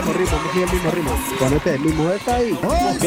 mismo ritmo, vamos a seguir el mismo ritmo. Ponete el mismo esta ahí.